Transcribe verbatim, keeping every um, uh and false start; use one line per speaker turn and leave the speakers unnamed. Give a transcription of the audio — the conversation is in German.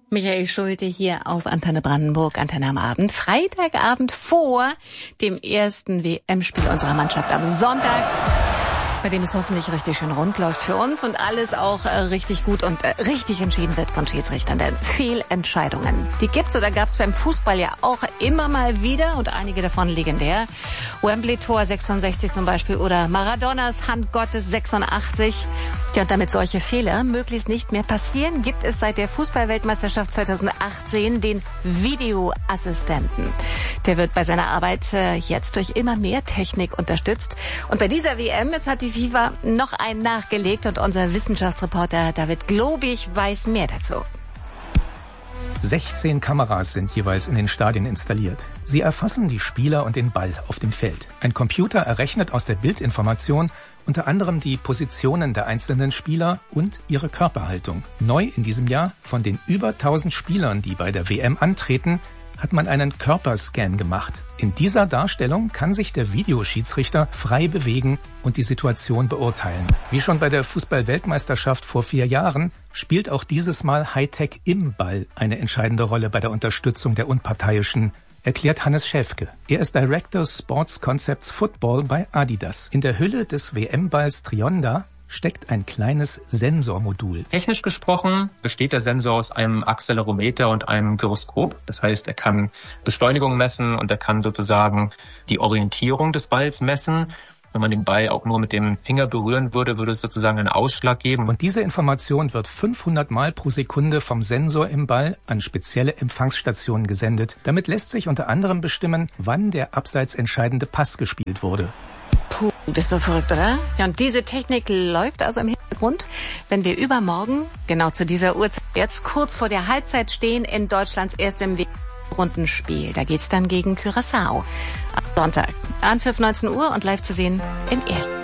Michael Schulte hier auf Antenne Brandenburg, Antenne am Abend. Freitagabend vor dem ersten W M-Spiel unserer Mannschaft am Sonntag, bei dem es hoffentlich richtig schön rund läuft für uns und alles auch äh, richtig gut und äh, richtig entschieden wird von Schiedsrichtern. Denn Fehlentscheidungen, die gibt's oder gab's beim Fußball ja auch immer mal wieder und einige davon legendär. Wembley-Tor sechsundsechzig zum Beispiel oder Maradonas Hand Gottes sechsundachtzig. Ja, und damit solche Fehler möglichst nicht mehr passieren, gibt es seit der Fußball-Weltmeisterschaft zweitausendachtzehn den Videoassistenten. Der wird bei seiner Arbeit äh, jetzt durch immer mehr Technik unterstützt. Und bei dieser W M, jetzt hat die FIFA noch einen nachgelegt und unser Wissenschaftsreporter David Globig weiß mehr dazu.
sechzehn Kameras sind jeweils in den Stadien installiert. Sie erfassen die Spieler und den Ball auf dem Feld. Ein Computer errechnet aus der Bildinformation unter anderem die Positionen der einzelnen Spieler und ihre Körperhaltung. Neu in diesem Jahr, von den über tausend Spielern, die bei der W M antreten, hat man einen Körperscan gemacht. In dieser Darstellung kann sich der Videoschiedsrichter frei bewegen und die Situation beurteilen. Wie schon bei der Fußball-Weltmeisterschaft vor vier Jahren spielt auch dieses Mal Hightech im Ball eine entscheidende Rolle bei der Unterstützung der Unparteiischen, erklärt Hannes Schäfke. Er ist Director Sports Concepts Football bei Adidas. In der Hülle des W M-Balls Trionda steckt ein kleines Sensormodul.
Technisch gesprochen besteht der Sensor aus einem Accelerometer und einem Gyroskop. Das heißt, er kann Beschleunigung messen und er kann sozusagen die Orientierung des Balls messen. Wenn man den Ball auch nur mit dem Finger berühren würde, würde es sozusagen einen Ausschlag geben.
Und diese Information wird fünfhundert Mal pro Sekunde vom Sensor im Ball an spezielle Empfangsstationen gesendet. Damit lässt sich unter anderem bestimmen, wann der abseits entscheidende Pass gespielt wurde.
Puh, das ist so verrückt, oder? Ja, und diese Technik läuft also im Hintergrund, wenn wir übermorgen, genau zu dieser Uhrzeit, jetzt kurz vor der Halbzeit stehen in Deutschlands erstem W M-Rundenspiel. Da geht's dann gegen Curaçao. Am Sonntag. Anpfiff neunzehn Uhr und live zu sehen im ersten.